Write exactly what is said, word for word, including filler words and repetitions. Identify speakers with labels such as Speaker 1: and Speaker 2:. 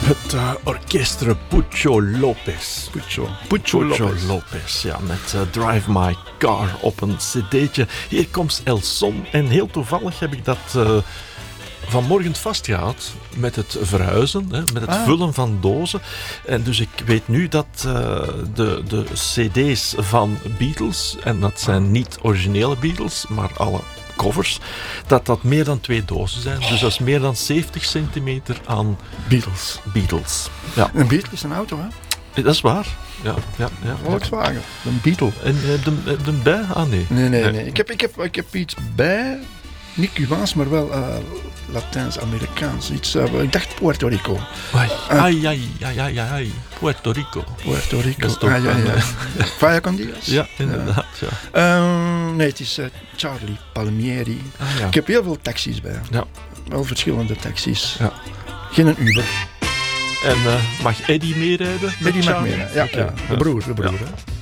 Speaker 1: Het uh, orkestre Pucho Lopez.
Speaker 2: Pucho.
Speaker 1: Pucho,
Speaker 2: Pucho
Speaker 1: Lopez.
Speaker 2: Lopez.
Speaker 1: Lopez, ja, met uh, Drive My Car op een cd'tje. Hier komt El Son. En heel toevallig heb ik dat uh, vanmorgen vastgehaald met het verhuizen, hè, met het ah. vullen van dozen. En dus ik weet nu dat uh, de, de cd's van Beatles, en dat zijn niet originele Beatles, maar alle covers, dat dat meer dan twee dozen zijn. Dus dat is meer dan zeventig centimeter aan
Speaker 2: Beatles.
Speaker 1: Beatles. Ja.
Speaker 2: Een Beatle is een auto, hè?
Speaker 1: Dat is waar. Ja, ja, ja.
Speaker 2: Volkswagen. Een Beatle.
Speaker 1: En heb je de, de bij? Ah, nee.
Speaker 2: Nee, nee, nee. nee. Ik, heb, ik, heb, ik heb iets bij. Niet Cubaans, maar wel uh, Latijns-Amerikaans. Iets, uh, ik dacht Puerto Rico.
Speaker 1: Ai, uh, ai, ai, ai, ai, ai. Puerto Rico.
Speaker 2: Puerto Rico. Ah, ja, ja. Vaya con Dios.
Speaker 1: Ja, inderdaad. Ja. Ja.
Speaker 2: Uh, nee, het is uh, Charlie Palmieri.
Speaker 1: Ah, ja.
Speaker 2: Ik heb heel veel taxis bij.
Speaker 1: Ja.
Speaker 2: Wel verschillende taxis.
Speaker 1: Ja.
Speaker 2: Geen een Uber.
Speaker 1: En uh, mag Eddie meerijden?
Speaker 2: Eddie mag meerijden, ja,
Speaker 1: okay.
Speaker 2: ja. De broer, de broer.
Speaker 1: Ja.
Speaker 2: Hè.